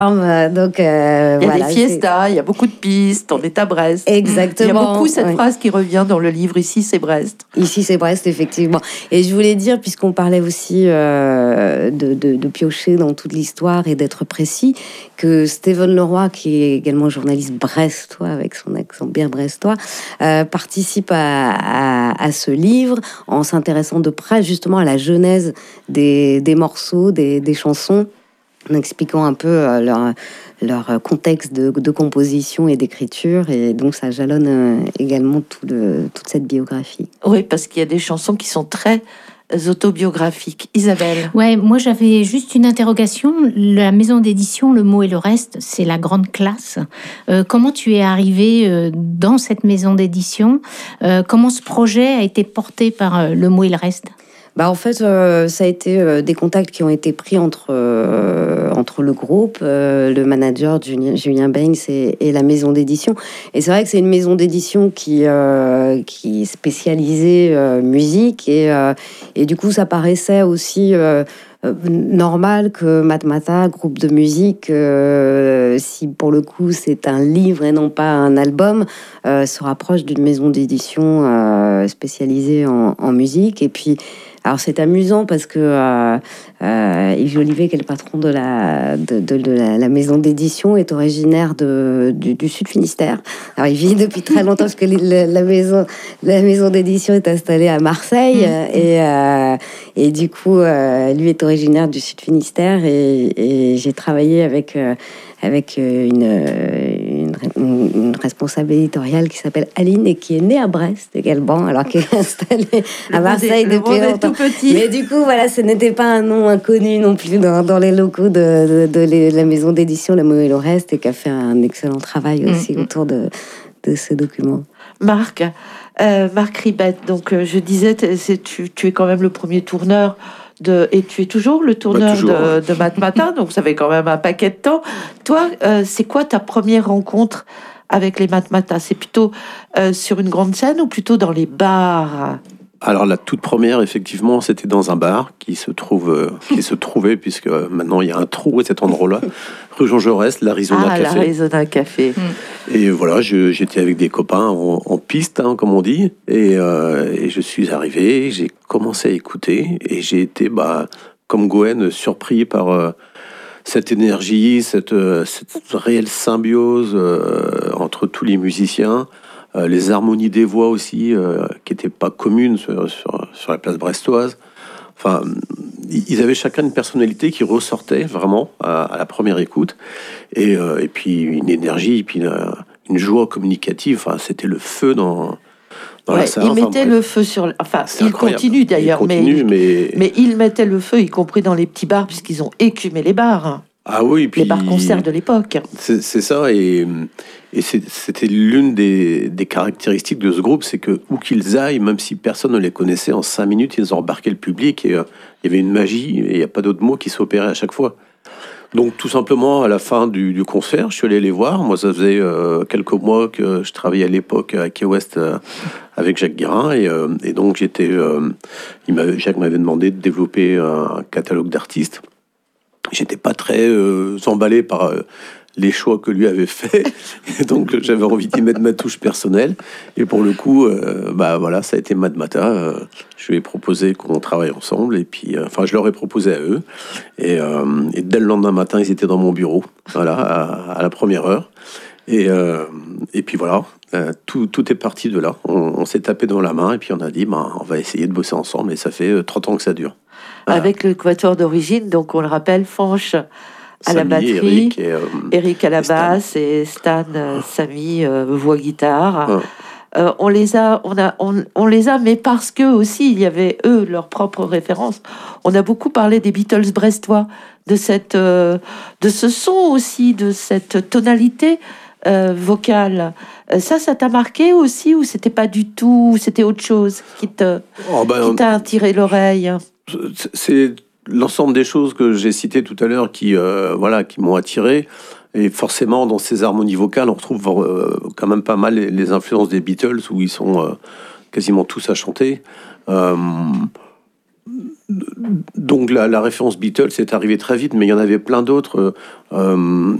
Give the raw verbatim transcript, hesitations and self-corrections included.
Donc, euh, il y a voilà, des fiestas, c'est... il y a beaucoup de pistes, on est à Brest. Exactement. Il y a beaucoup cette oui. phrase qui revient dans le livre, ici c'est Brest. Ici c'est Brest, effectivement. Et je voulais dire, puisqu'on parlait aussi euh, de, de, de piocher dans toute l'histoire et d'être précis, que Steven Leroy, qui est également journaliste brestois, avec son accent bien brestois, euh, participe à, à, à ce livre en s'intéressant de près justement à la genèse des, des morceaux, des, des chansons, en expliquant un peu euh, leur, leur contexte de, de composition et d'écriture. Et donc, ça jalonne euh, également tout le, toute cette biographie. Oui, parce qu'il y a des chansons qui sont très autobiographiques. Isabelle? Ouais, moi, j'avais juste une interrogation. La maison d'édition, Le Mot et le Reste, c'est la grande classe. Euh, comment tu es arrivée euh, dans cette maison d'édition? euh, Comment ce projet a été porté par euh, Le Mot et le Reste? Bah en fait, euh, ça a été euh, des contacts qui ont été pris entre, euh, entre le groupe, euh, le manager Julien, Julien Banks et, et la maison d'édition. Et c'est vrai que c'est une maison d'édition qui, euh, qui est spécialisée euh, musique. Et, euh, et du coup, ça paraissait aussi euh, euh, normal que Matmata, groupe de musique, euh, si pour le coup c'est un livre et non pas un album, euh, se rapproche d'une maison d'édition euh, spécialisée en, en musique. Et puis, alors c'est amusant parce que euh, euh, Yves Jolivet, qui est le patron de la, de, de, de la, la maison d'édition, est originaire de, du, du Sud Finistère. Alors il vit depuis très longtemps parce que la, la maison, la maison d'édition est installée à Marseille. Mmh. Et, euh, et du coup, euh, lui est originaire du Sud Finistère et, et j'ai travaillé avec... Euh, avec une, une, une responsable éditoriale qui s'appelle Aline et qui est née à Brest également, alors qu'elle est installée à Marseille le depuis longtemps. Tout petit. Mais du coup, voilà, ce n'était pas un nom inconnu non plus dans, dans les locaux de, de, de, de la maison d'édition Le Mot et le Reste, et qui a fait un excellent travail aussi mmh. autour de, de ce document. Marc, euh, Marc Ribet, donc euh, je disais, c'est, tu, tu es quand même le premier tourneur. De, et tu es toujours le tourneur bah, toujours, de, hein. de Matmata, donc ça fait quand même un paquet de temps. Toi, euh, c'est quoi ta première rencontre avec les Matmata? C'est plutôt euh, sur une grande scène ou plutôt dans les bars? Alors la toute première, effectivement, c'était dans un bar qui se trouve, euh, qui se trouvait, puisque euh, maintenant il y a un trou à cet endroit-là, rue Jean Jaurès, l'Arizona ah, Café. l'Arizona Café. Mm. Et voilà, je, j'étais avec des copains en, en piste, hein, comme on dit, et, euh, et je suis arrivé, j'ai commencé à écouter, et j'ai été, bah, comme Gwen, surpris par euh, cette énergie, cette, euh, cette réelle symbiose euh, entre tous les musiciens. Euh, les harmonies des voix aussi, euh, qui n'étaient pas communes sur, sur, sur la place brestoise. Enfin, ils avaient chacun une personnalité qui ressortait vraiment à, à la première écoute. Et, euh, et puis une énergie, et puis une, une joie communicative. Enfin, c'était le feu dans, dans ouais, la salle. Il enfin, mettait bref. le feu sur... Enfin, c'est il incroyable. continue d'ailleurs, il continue, mais, mais... mais il mettait le feu, y compris dans les petits bars, puisqu'ils ont écumé les bars. Ah oui, puis les bars-concerts de l'époque. C'est, c'est ça, et, et c'est, c'était l'une des, des caractéristiques de ce groupe, c'est que où qu'ils aillent, même si personne ne les connaissait, en cinq minutes, ils ont embarqué le public, et euh, il y avait une magie, et il n'y a pas d'autre mot qui s'opérait à chaque fois. Donc tout simplement, à la fin du, du concert, je suis allé les voir. Moi, ça faisait euh, quelques mois que je travaillais à l'époque à Key West euh, avec Jacques Guérin, et, euh, et donc j'étais, euh, il m'avait, Jacques m'avait demandé de développer un catalogue d'artistes. J'étais pas très euh, emballé par euh, les choix que lui avait fait, et donc j'avais envie d'y mettre ma touche personnelle. Et pour le coup, euh, bah voilà, ça a été Matmata. Euh, je lui ai proposé qu'on travaille ensemble, et puis, euh, enfin, je leur ai proposé à eux. Et, euh, et dès le lendemain matin, ils étaient dans mon bureau, voilà, à, à la première heure. Et, euh, et puis voilà, euh, tout, tout est parti de là. On, on s'est tapé dans la main, et puis on a dit, bah, on va essayer de bosser ensemble. Et ça fait euh, trente ans que ça dure. Voilà. Avec le quatuor d'origine, donc on le rappelle, Fanche à Samy, la batterie, Eric, et, euh, Eric à la et Stan. basse et Stan, euh, Samy, euh, voix guitare. Ouais. Euh, on les a, on a, on, on les a, mais parce que aussi il y avait eux leurs propres références. On a beaucoup parlé des Beatles brestois, de cette, euh, de ce son aussi, de cette tonalité euh, vocale. Euh, ça, ça t'a marqué aussi, ou c'était pas du tout, ou c'était autre chose qui te, oh ben, qui t'a attiré l'oreille? C'est l'ensemble des choses que j'ai citées tout à l'heure qui, euh, voilà, qui m'ont attiré. Et forcément, dans ces harmonies vocales, on retrouve euh, quand même pas mal les, les influences des Beatles, où ils sont euh, quasiment tous à chanter. Euh, donc la, la référence Beatles est arrivée très vite, mais il y en avait plein d'autres. Euh,